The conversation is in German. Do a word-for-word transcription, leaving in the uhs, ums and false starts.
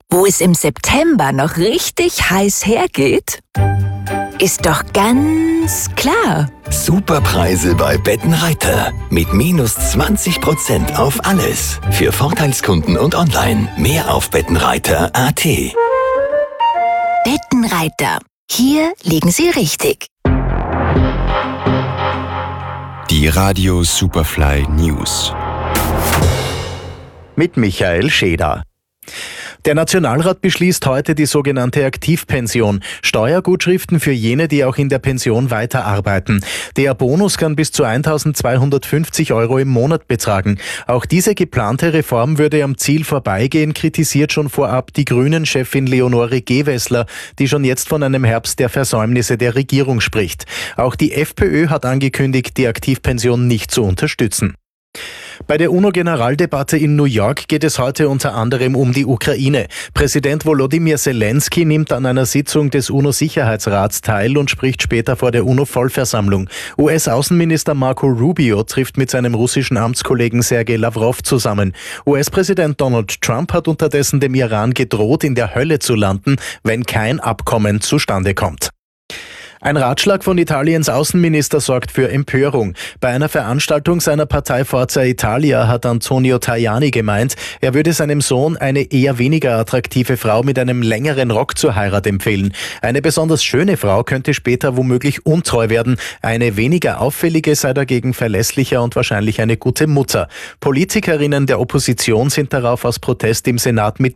wo es im September noch richtig heiß hergeht? Ist doch ganz klar. Superpreise bei Bettenreiter. Mit minus zwanzig Prozent auf alles. Für Vorteilskunden und online. Mehr auf bettenreiter punkt a t. Bettenreiter. Hier liegen Sie richtig. Die Radio Superfly News. Mit Michael Scheder. Der Nationalrat beschließt heute die sogenannte Aktivpension, Steuergutschriften für jene, die auch in der Pension weiterarbeiten. Der Bonus kann bis zu eintausendzweihundertfünfzig Euro im Monat betragen. Auch diese geplante Reform würde am Ziel vorbeigehen, kritisiert schon vorab die Grünen-Chefin Leonore Gewessler, die schon jetzt von einem Herbst der Versäumnisse der Regierung spricht. Auch die FPÖ hat angekündigt, die Aktivpension nicht zu unterstützen. Bei der UNO-Generaldebatte in New York geht es heute unter anderem um die Ukraine. Präsident Volodymyr Zelensky nimmt an einer Sitzung des UNO-Sicherheitsrats teil und spricht später vor der UNO-Vollversammlung. U S-Außenminister Marco Rubio trifft mit seinem russischen Amtskollegen Sergei Lavrov zusammen. U S-Präsident Donald Trump hat unterdessen dem Iran gedroht, in der Hölle zu landen, wenn kein Abkommen zustande kommt. Ein Ratschlag von Italiens Außenminister sorgt für Empörung. Bei einer Veranstaltung seiner Partei Forza Italia hat Antonio Tajani gemeint, er würde seinem Sohn eine eher weniger attraktive Frau mit einem längeren Rock zur Heirat empfehlen. Eine besonders schöne Frau könnte später womöglich untreu werden. Eine weniger auffällige sei dagegen verlässlicher und wahrscheinlich eine gute Mutter. Politikerinnen der Opposition sind darauf aus Protest im Senat mit